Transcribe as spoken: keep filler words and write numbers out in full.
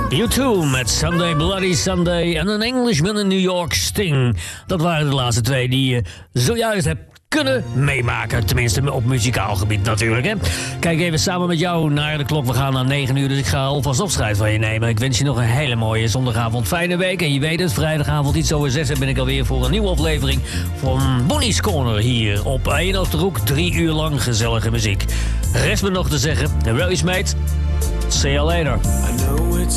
U twee met Sunday Bloody Sunday en een Englishman in New York, Sting. Dat waren de laatste twee die je zojuist hebt kunnen meemaken. Tenminste op muzikaal gebied natuurlijk, hè. Kijk even samen met jou naar de klok. We gaan naar negen uur, dus ik ga alvast afscheid van je nemen. Ik wens je nog een hele mooie zondagavond, fijne week. En je weet het, vrijdagavond iets over zes ben ik alweer voor een nieuwe aflevering van Bonnie's Corner hier op één op de Hoek. Drie uur lang gezellige muziek. Rest me nog te zeggen, Release Mate, see you later. I know it's